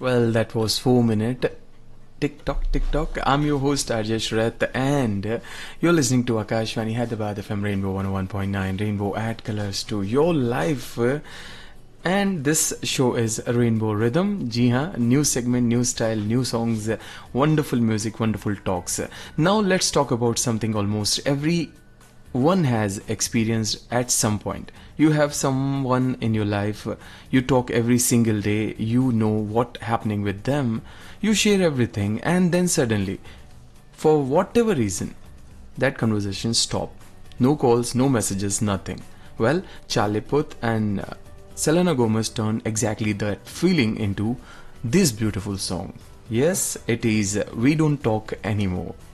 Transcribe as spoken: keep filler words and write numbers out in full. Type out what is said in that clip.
Well, that was four minute. Tick tock, tick tock. I'm your host Arjay Shrath, and uh, you're listening to Akashvani Hyderabad F M Rainbow one oh one point nine. Rainbow add colors to your life. Uh, and this show is Rainbow Rhythm. जी हाँ, new segment, new style, new songs, uh, wonderful music, wonderful talks. Now let's talk about something almost every one has experienced at some point. You have someone in your life, you talk every single day, you know what happening with them, you share everything, and then suddenly, for whatever reason, that conversation stop. No calls, no messages, nothing. Well, Charlie Puth and uh, Selena Gomez turned exactly that feeling into this beautiful song. Yes, it is We Don't Talk Anymore.